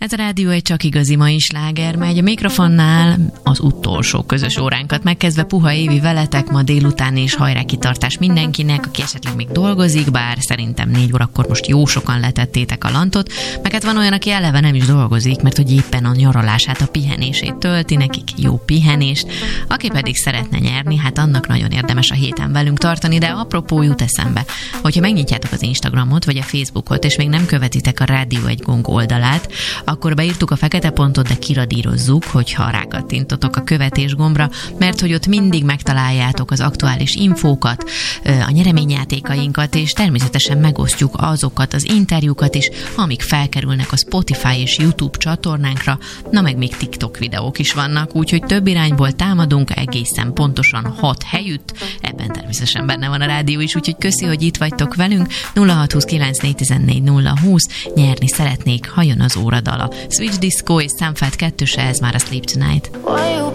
Ez a rádió egy csak igazi mai sláger, megy a mikrofonnál az utolsó közös óránkat megkezdve. Puha Évi veletek ma délután, és hajrá kitartás mindenkinek, aki esetleg még dolgozik, bár szerintem 4 órakor most jó sokan letettétek a lantot, meg hát van olyan, aki eleve nem is dolgozik, mert hogy éppen a nyaralását, a pihenését tölti, nekik jó pihenést, aki pedig szeretne nyerni, hát annak nagyon érdemes a héten velünk tartani, de apropó jut eszembe, hogyha megnyitjátok az Instagramot vagy a Facebookot, és még nem követitek a Rádió egy Gong oldalát, akkor beírtuk a fekete pontot, de kiradírozzuk, hogyha rákattintotok a követés gombra, mert hogy ott mindig megtaláljátok az aktuális infókat, a nyereményjátékainkat, és természetesen megosztjuk azokat az interjúkat is, amik felkerülnek a Spotify és YouTube csatornánkra, na meg még TikTok videók is vannak, úgyhogy több irányból támadunk, egészen pontosan 6 helyütt, ebben természetesen benne van a rádió is, úgyhogy köszi, hogy itt vagytok velünk. 0629 020, nyerni szeretnék, ha jön az óradala. Switch Disco és Sam Fat 2, ez már a Sleep Tonight.